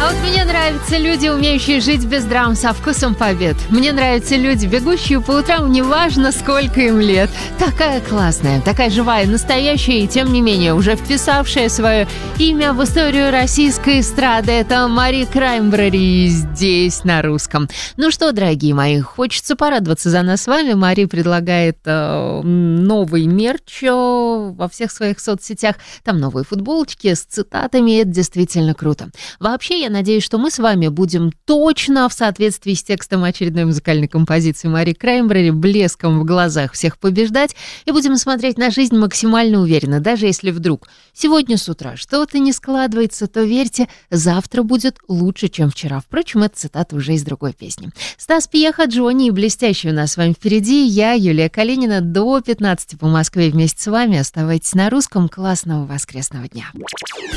А вот мне нравятся люди, умеющие жить без драм, со вкусом побед. Мне нравятся люди, бегущие по утрам, неважно, сколько им лет. Такая классная, такая живая, настоящая и, тем не менее, уже вписавшая свое имя в историю российской эстрады. Это Мари Краймбрери здесь, на русском. Ну что, дорогие мои, хочется порадоваться за нас с вами. Мари предлагает новый мерч во всех своих соцсетях. Там новые футболочки с цитатами. Это действительно круто. Вообще, я надеюсь, что мы с вами будем точно в соответствии с текстом очередной музыкальной композиции Мари Краймбрери блеском в глазах всех побеждать и будем смотреть на жизнь максимально уверенно. Даже если вдруг сегодня с утра что-то не складывается, то верьте, завтра будет лучше, чем вчера. Впрочем, это цитата уже из другой песни. Стас Пьеха, Джонни и блестящий у нас с вами впереди. Я, Юлия Калинина, до 15 по Москве вместе с вами. Оставайтесь на русском. Классного воскресного дня.